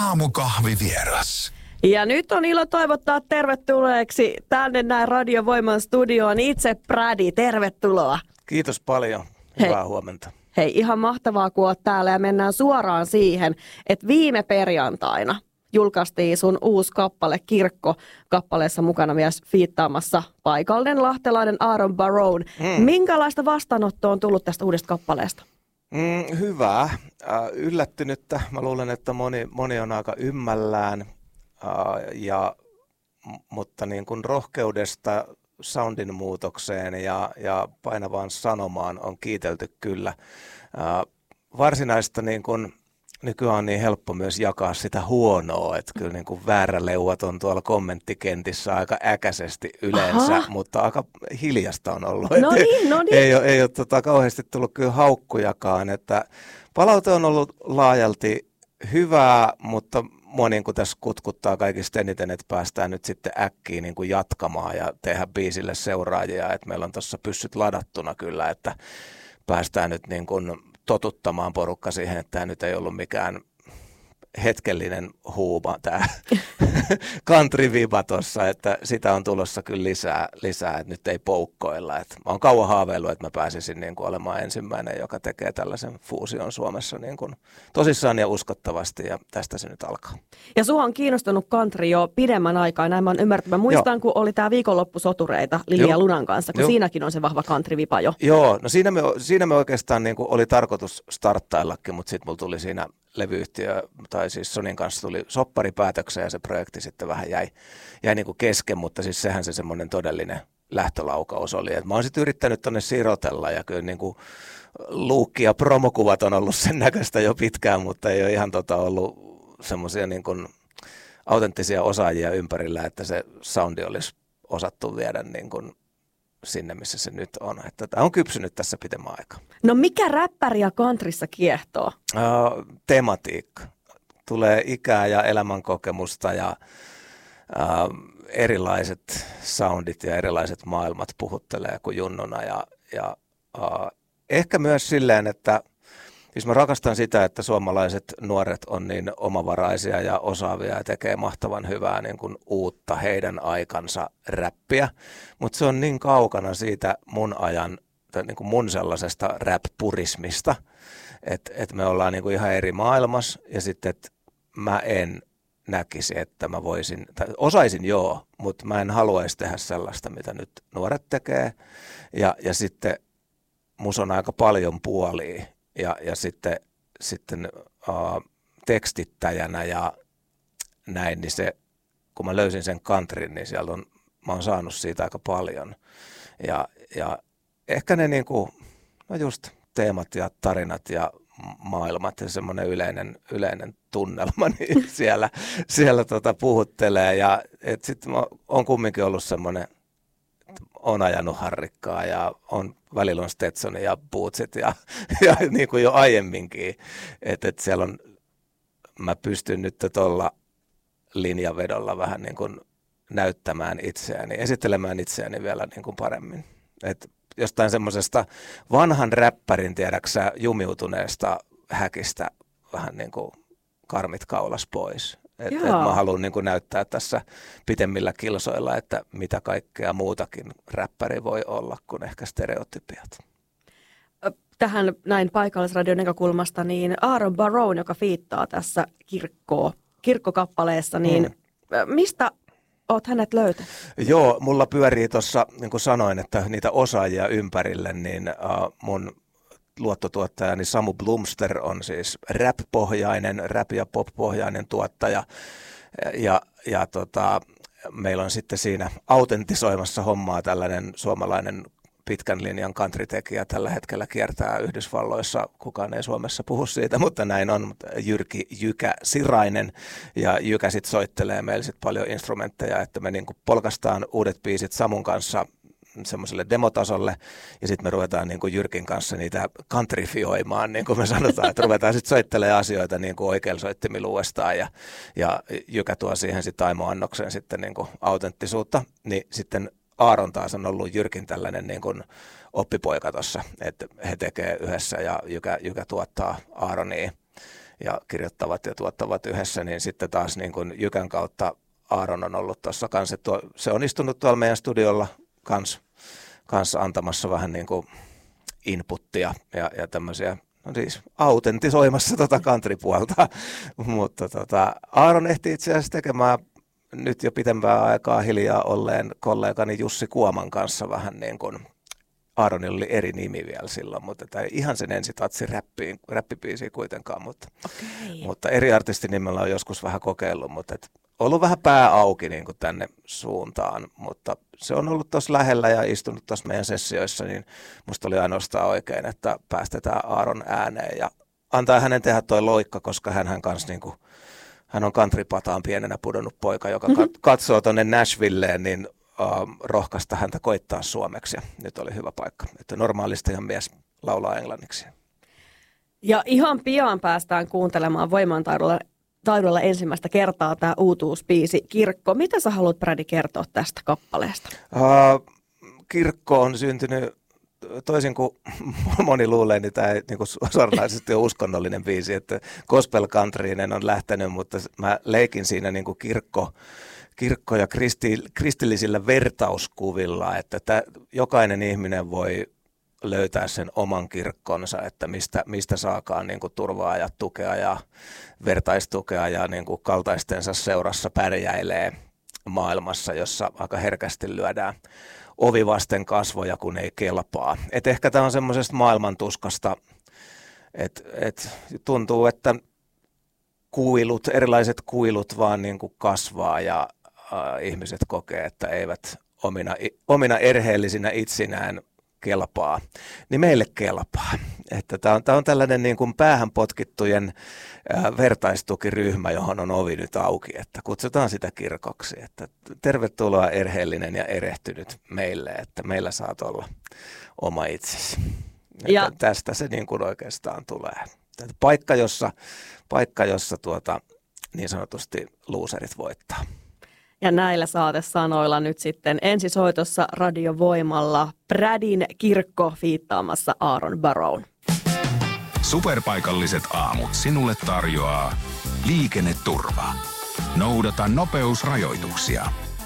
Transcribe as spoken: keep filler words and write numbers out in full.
Aamukahvivieras. Ja nyt on ilo toivottaa tervetulleeksi tänne näin Radiovoiman studioon itse Brady. Tervetuloa. Kiitos paljon. Hyvää Hei. huomenta. Hei, ihan mahtavaa kun oot täällä ja mennään suoraan siihen, että viime perjantaina julkaistiin sun uusi kappale Kirkko, kappaleessa mukana myös fiittaamassa paikallinen lahtelainen Aaron Barone. Mm. Minkälaista vastaanottoa on tullut tästä uudesta kappaleesta? Mm, hyvää. Äh, yllättynyttä. Mä luulen, että moni, moni on aika ymmällään, äh, ja, mutta niin kuin rohkeudesta soundin muutokseen ja, ja painavaan sanomaan on kiitelty kyllä. Äh, varsinaista niin kuin nykyään on niin helppo myös jakaa sitä huonoa, että kyllä niin kuin vääräleuat on tuolla kommenttikentissä aika äkäisesti yleensä, Aha. mutta aika hiljasta on ollut. No niin, no niin. Ei ole, ei ole tota, kauheasti tullut kyllä haukkujakaan, että palaute on ollut laajalti hyvää, mutta mua niin kuin tässä kutkuttaa kaikista eniten, että päästään nyt sitten äkkiä niin kuin jatkamaan ja tehdä biisille seuraajia, että meillä on tuossa pyssyt ladattuna kyllä, että päästään nyt niin kuin totuttamaan porukka siihen, että tämä nyt ei ollut mikään hetkellinen huuma, tämä country-viba tuossa, että sitä on tulossa kyllä lisää, lisää, että nyt ei poukkoilla. Että mä oon kauan haaveillut, että mä pääsisin niin kuin olemaan ensimmäinen, joka tekee tällaisen fuusion Suomessa niin kuin tosissaan ja uskottavasti, ja tästä se nyt alkaa. Ja sua on kiinnostunut country jo pidemmän aikaa, näin mä oon ymmärtänyt. Mä muistan, Joo. kun oli tää viikonloppusotureita Lili ja Lunan kanssa, kun Joo. siinäkin on se vahva country-vipa jo. Joo, no siinä me, siinä me oikeastaan niin kuin oli tarkoitus starttaillakin, mutta sitten mulla tuli siinä levyyhtiö, tai siis Sonin kanssa tuli sopparipäätökseen ja se projekti sitten vähän jäi, jäi niin kuin kesken, mutta siis sehän se semmoinen todellinen lähtölaukaus oli. Et mä oon sitten yrittänyt tonne sirotella ja kyllä niin kuin luukki ja promokuvat on ollut sen näköistä jo pitkään, mutta ei ole ihan tota ollut semmoisia niin kuin autenttisia osaajia ympärillä, että se soundi olisi osattu viedä niin kuin sinne, missä se nyt on. Että tämä on kypsynyt tässä pitemmän aikaa. No mikä räppäriä countryssa kiehtoo? Uh, tematiikka. Tulee ikää ja elämänkokemusta ja uh, erilaiset soundit ja erilaiset maailmat puhuttelee kuin junnuna. Ja, ja uh, ehkä myös silleen, että siis mä rakastan sitä, että suomalaiset nuoret on niin omavaraisia ja osaavia ja tekee mahtavan hyvää niin kuin uutta heidän aikansa räppiä, mutta se on niin kaukana siitä mun ajan, niin kuin mun sellaisesta rap-purismista, että et me ollaan niin kuin ihan eri maailmassa, ja sitten, että mä en näkisi, että mä voisin, tai osaisin joo, mutta mä en haluaisi tehdä sellaista, mitä nyt nuoret tekee, ja, ja sitten mus on aika paljon puolia. Ja, ja sitten, sitten uh, tekstittäjänä ja näin, niin se, kun mä löysin sen countryn, niin siellä on, mä oon saanut siitä aika paljon. Ja, ja ehkä ne niinku, no just teemat ja tarinat ja maailmat ja semmoinen yleinen, yleinen tunnelma, niin siellä, siellä tota puhuttelee. Ja sitten on kumminkin ollut semmoinen, on ajanut harrikkaa ja on välillä on Stetsonin ja bootsit ja, ja niin kuin jo aiemminkin, että et siellä on, mä pystyn nyt tuolla linjavedolla vähän niin kuin näyttämään itseäni, esittelemään itseäni vielä niin kuin paremmin. Et jostain semmoisesta vanhan räppärin, tiedäksä, jumiutuneesta häkistä vähän niin kuin karmit kaulas pois. Et, et mä haluan niin kuin näyttää tässä pitemmillä kilsoilla, että mitä kaikkea muutakin räppäri voi olla kuin ehkä stereotypiat. Tähän näin paikallisradion näkökulmasta, niin Aaron Barone, joka fiittaa tässä kirkkoa, kirkkokappaleessa, niin mm. mistä oot hänet löytänyt? Joo, mulla pyörii tuossa, niin kuin sanoin, että niitä osaajia ympärille, niin uh, mun luottotuottajani Samu Blumster on siis rap-pohjainen, rap- ja pop-pohjainen tuottaja, ja, ja tota, meillä on sitten siinä autentisoimassa hommaa tällainen suomalainen pitkän linjan country-tekijä tällä hetkellä kiertää Yhdysvalloissa, kukaan ei Suomessa puhu siitä, mutta näin on, Jyrki Jykä Sirainen, ja Jykä sitten soittelee meillä sit paljon instrumentteja, että me niinku polkastaan uudet biisit Samun kanssa semmoiselle demotasolle, ja sitten me ruvetaan niin kuin Jyrkin kanssa niitä countryfioimaan, niin kuin me sanotaan, että ruvetaan sitten soittelemaan asioita niin kuin oikealla soittimilla uudestaan, ja, ja Jykä tuo siihen sitten Aimo Annokseen sitten niin kuin autenttisuutta, niin sitten Aaron taas on ollut Jyrkin tällainen niin kuin oppipoika tuossa, että he tekee yhdessä, ja Jykä, Jykä tuottaa Aaronia, ja kirjoittavat ja tuottavat yhdessä, niin sitten taas niin kuin Jykän kautta Aaron on ollut tuossa kanssa. Tuo, se on istunut tuolla meidän studiolla kanssa kans antamassa vähän niin kuin inputtia ja, ja tämmöisiä, no siis autentisoimassa tota countrypuolta, mutta tota, Aaron ehti itse asiassa tekemään nyt jo pitempää aikaa hiljaa olleen kollegani Jussi Kuoman kanssa vähän niin kuin, Aaronilla oli eri nimi vielä silloin, mutta tämä ei ihan sen ensitatsi räppiin, räppibiisiin kuitenkaan, mutta, okay. mutta eri artistin nimellä on joskus vähän kokeillut, mutta et ollut vähän pää auki niin kuin tänne suuntaan, mutta se on ollut tuossa lähellä ja istunut tuossa meidän sessioissa, niin musta oli ainoastaan oikein, että päästetään Aaron ääneen ja antaa hänen tehdä toi loikka, koska hänhän kanssa niin kuin, hän on countrypataan pienenä pudonnut poika, joka mm-hmm. katsoo tuonne Nashvilleen, niin uh, rohkaista häntä koittaa suomeksi ja nyt oli hyvä paikka, että normaalisti ihan mies laulaa englanniksi. Ja ihan pian päästään kuuntelemaan Voimantaidolla taidolla ensimmäistä kertaa tämä uutuusbiisi Kirkko. Mitä sä haluat, Brady, kertoa tästä kappaleesta? Uh, Kirkko on syntynyt, toisin kuin moni luulee, niin tämä ei niin kuin suoranaisesti ole uskonnollinen biisi, että gospel countryinen on lähtenyt, mutta mä leikin siinä niin kuin kirkko, kirkko ja kristi, kristillisillä vertauskuvilla, että tämä, jokainen ihminen voi löytää sen oman kirkkonsa, että mistä, mistä saakaan niin kuin turvaa ja tukea ja vertaistukea ja niin kuin kaltaistensa seurassa pärjäilee maailmassa, jossa aika herkästi lyödään ovi vasten kasvoja, kun ei kelpaa. Et ehkä tämä on semmoisesta maailmantuskasta, että et tuntuu, että kuilut, erilaiset kuilut vaan niin kuin kasvaa ja äh, ihmiset kokee, että eivät omina, omina erheellisinä itsinään kelpaa, niin meille kelpaa. Että tämä on, tämä on tällainen niin kuin päähän potkittujen ää, vertaistukiryhmä, johon on ovi nyt auki, että kutsutaan sitä kirkoksi. Että tervetuloa erheellinen ja erehtynyt meille, että meillä saat olla oma itsesi. Ja tästä se niin kuin oikeastaan tulee. Että paikka, jossa, paikka, jossa tuota, niin sanotusti luuserit voittaa. Ja näillä saatesanoilla nyt sitten ensisoitossa Radiovoimalla Bradyn Kirkko fiittaamassa Aaron Barrown. Superpaikalliset aamut sinulle tarjoaa liikenneturva. Noudata nopeusrajoituksia.